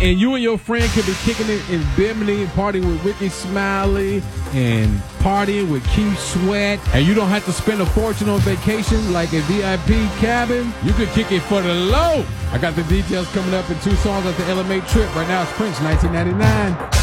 And you and your friend could be kicking it in Bimini and partying with Ricky Smiley and partying with Keith Sweat. And you don't have to spend a fortune on vacation like a VIP cabin. You could kick it for the low. I got the details coming up in 2 songs at the LMA trip. Right now it's Prince, 1999.